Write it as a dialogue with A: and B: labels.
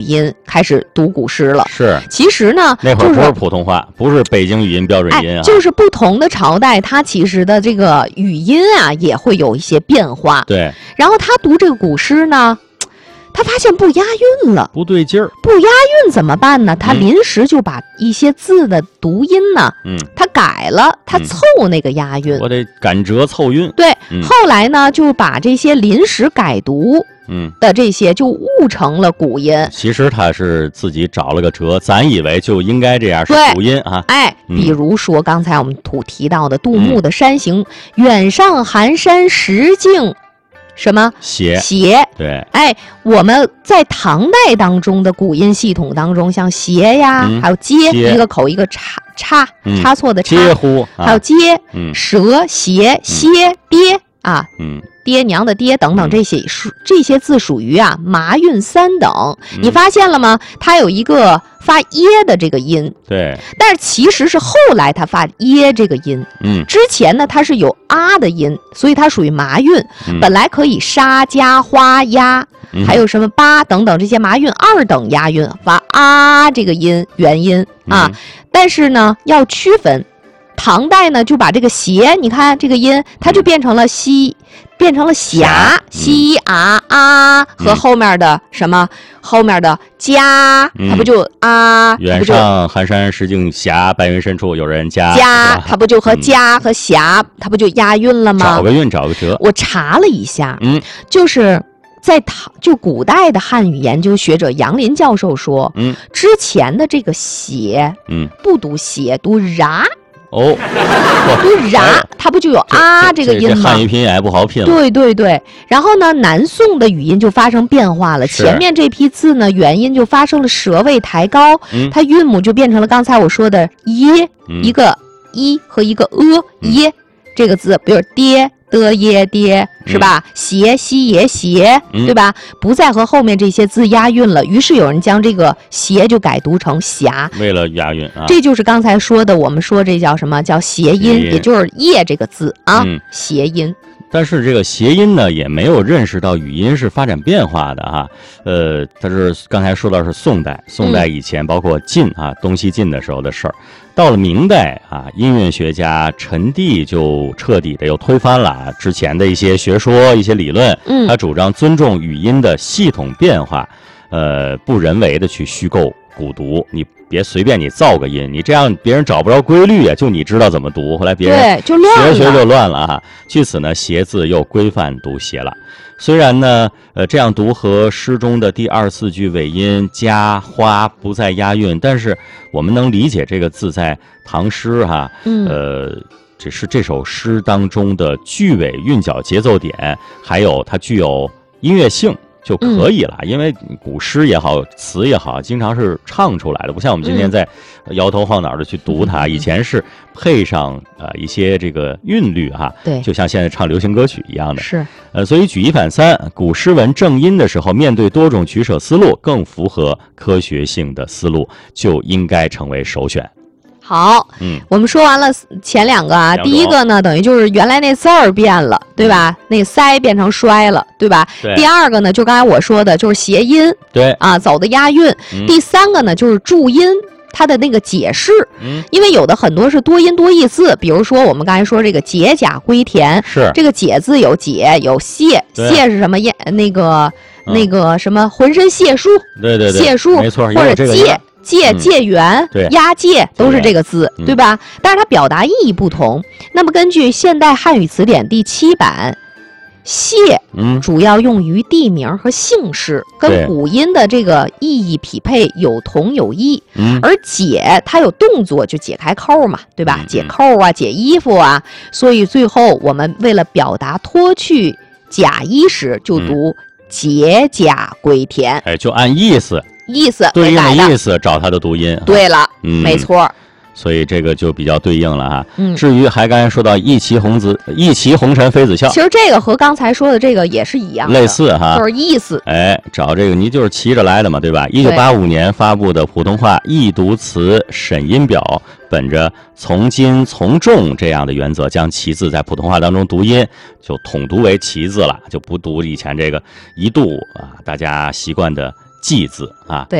A: 音开始读古诗了。
B: 是，
A: 其实呢，
B: 那会儿不是普通话，不是北京语音标准音啊，
A: 就是不同的朝代，它其实的这个语音啊也会有一些变化。
B: 对，
A: 然后他读这个古诗呢，他发现不押韵了，
B: 不对劲儿，
A: 不押韵怎么办呢？他临时就把一些字的读音呢，他改了，他凑那个押韵，
B: 我得赶折凑韵。
A: 对，后来呢就把这些临时改读的这些就误成了古音。
B: 其实他是自己找了个辙，咱以为就应该这样是古音啊。
A: 比如说刚才我们提到的杜牧的《山行》，远上寒山石径。什么斜？
B: 对，
A: 我们在唐代当中的古音系统当中，像斜呀，还有接，一个口一个差错的差，
B: 接呼，
A: 还有接，舌斜歇跌啊，爹娘的爹等等这些字属于啊麻韵三等。你发现了吗？它有一个发耶的这个音，
B: 对，
A: 但是其实是后来它发耶这个音，之前呢它是有啊的音，所以它属于麻韵，本来可以沙加花押，还有什么八等等这些麻韵二等押韵发啊这个音元音啊，但是呢要区分。唐代呢就把这个斜，你看这个音，它就变成了西，变成了霞，西啊和后面的什么，后面的家，它不就啊？
B: 远上寒山石径斜，白云深处有人家。
A: 它不就和家和霞，它不就押韵了吗？
B: 找个韵，找个辙。
A: 我查了一下，就是在古代的汉语研究学者杨林教授说，之前的这个斜，不读斜，读ra。读ra，它不就有啊这个音吗？
B: 汉语拼音也不好拼了。
A: 对。然后呢，南宋的语音就发生变化了。前面这批字呢，元音就发生了舌位抬高，它韵母就变成了刚才我说的耶，一个一和一个耶这个字，比如爹的耶爹是吧？斜西耶斜，对吧？不再和后面这些字押韵了，于是有人将这个斜就改读成霞，
B: 为了押韵啊。
A: 这就是刚才说的，我们说这叫什么？叫谐音，也就是耶这个字啊，谐音。
B: 但是这个谐音呢，也没有认识到语音是发展变化的哈。它是刚才说到是宋代以前，包括晋啊东西晋的时候的事儿。到了明代啊，音乐学家陈第就彻底的又推翻了之前的一些学说、一些理论。他主张尊重语音的系统变化，不人为的去虚构古读，你别随便你造个音，你这样别人找不着规律啊，就你知道怎么读，后来别人
A: 就乱了，
B: 学就乱了啊。据此呢，谐字又规范读谐了。虽然呢，这样读和诗中的第24句尾音加花不再押韵，但是我们能理解这个字在唐诗哈，这是这首诗当中的句尾韵脚节奏点，还有它具有音乐性就可以了。因为古诗也好，词也好，经常是唱出来的，不像我们今天在摇头晃脑的去读它。以前是配上一些这个韵律哈，
A: 对，
B: 就像现在唱流行歌曲一样的。
A: 是，
B: 所以举一反三，古诗文正音的时候，面对多种取舍思路，更符合科学性的思路，就应该成为首选。
A: 好，我们说完了前两个啊，第一个呢，等于就是原来那字儿变了，对吧？那个塞变成衰了，对吧？
B: 对。
A: 第二个呢，就刚才我说的，就是谐音，
B: 对啊，
A: 走的押韵。第三个呢，就是注音。它的那个解释，因为有的很多是多音多义字，比如说我们刚才说这个解甲归田，
B: 是这
A: 个解字有解有解，解是什么？那个什么浑身解数，
B: 对，
A: 解数，
B: 没错，
A: 或者解元，押解都是这个字，对吧？但是它表达意义不同。那么根据现代汉语词典第7版。谢主要用于地名和姓氏，跟古音的这个意义匹配，有同有异。而解它有动作，就解开扣嘛，对吧？解扣啊，解衣服啊，所以最后我们为了表达脱去甲衣时，就读解甲归田。
B: 就按意思对应的意思找它的读音。
A: 对了，没错。
B: 所以这个就比较对应了哈。至于还刚才说到一骑红尘妃子笑，
A: 其实这个和刚才说的这个也是一样的，
B: 类似哈，
A: 就是意思。
B: 找这个你就是骑着来的嘛，对吧？1985年发布的普通话易读词审音表，本着从轻从重这样的原则，将骑字在普通话当中读音就统读为骑字了，就不读以前这个一度啊大家习惯的记字啊。